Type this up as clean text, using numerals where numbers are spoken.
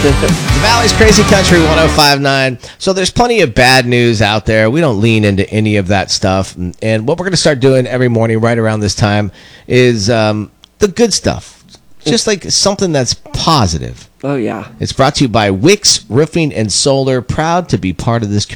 The Valley's Crazy Country 105.9. So there's plenty of bad news out there. We don't lean into any of that stuff. And what we're going to start doing every morning right around this time is the good stuff. Just like something that's positive. Oh, yeah. It's brought to you by Wix Roofing and Solar. Proud to be part of this